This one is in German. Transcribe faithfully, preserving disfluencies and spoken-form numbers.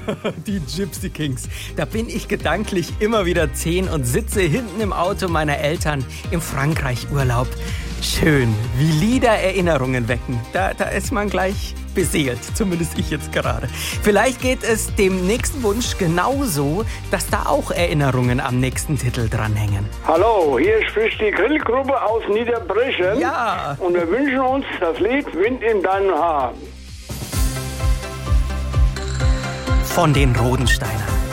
Die Gypsy Kings. Da bin ich gedanklich immer wieder zehn und sitze hinten im Auto meiner Eltern im Frankreich-Urlaub. Schön, wie Lieder Erinnerungen wecken. Da, da ist man gleich beseelt, zumindest ich jetzt gerade. Vielleicht geht es dem nächsten Wunsch genauso, dass da auch Erinnerungen am nächsten Titel dranhängen. Hallo, hier spricht die Grillgruppe aus Niederbrechen. Ja. Und wir wünschen uns das Lied Wind in deinen Haaren. Von den Rodensteinern.